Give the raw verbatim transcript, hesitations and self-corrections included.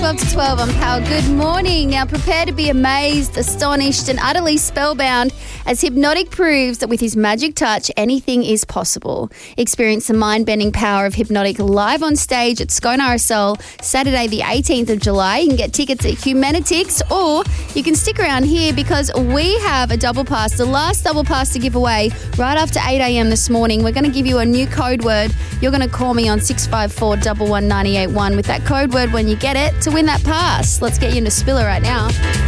twelve to twelve on Power. Good morning. Now prepare to be amazed, astonished and utterly spellbound as Hypnotic proves that with his magic touch, anything is possible. Experience the mind-bending power of Hypnotic live on stage at Scone R S L Saturday the eighteenth of July. You can get tickets at Humanitix, or you can stick around here because we have a double pass, the last double pass to give away right after eight a.m. this morning. We're going to give you a new code word. You're going to call me on six five four, one one, nine eight one with that code word when you get it to win that pass. Let's get you into Spiller right now.